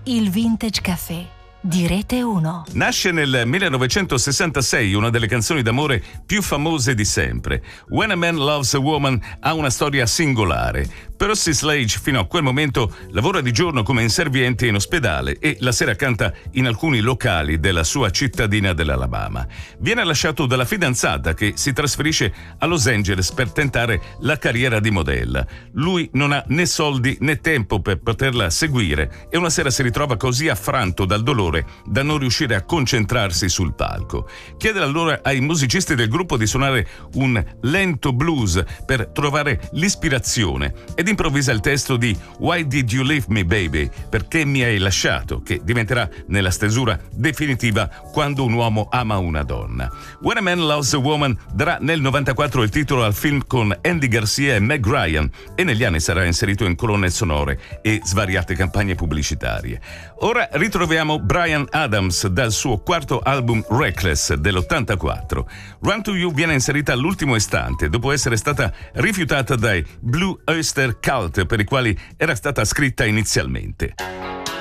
Il Vintage Café di Rete 1. Nasce nel 1966 una delle canzoni d'amore più famose di sempre. When a Man Loves a Woman ha una storia singolare. Percy Sledge fino a quel momento lavora di giorno come inserviente in ospedale e la sera canta in alcuni locali della sua cittadina dell'Alabama. Viene lasciato dalla fidanzata che si trasferisce a Los Angeles per tentare la carriera di modella. Lui non ha né soldi né tempo per poterla seguire e una sera si ritrova così affranto dal dolore da non riuscire a concentrarsi sul palco. Chiede allora ai musicisti del gruppo di suonare un lento blues per trovare l'ispirazione ed improvvisa il testo di Why Did You Leave Me Baby? Perché mi hai lasciato? Che diventerà nella stesura definitiva Quando un uomo ama una donna. When a Man Loves a Woman darà nel 94 il titolo al film con Andy Garcia e Meg Ryan e negli anni sarà inserito in colonne sonore e svariate campagne pubblicitarie. Ora ritroviamo Bryan Adams dal suo quarto album Reckless dell'84. Run to You viene inserita all'ultimo istante dopo essere stata rifiutata dai Blue Oyster Cult per i quali era stata scritta inizialmente.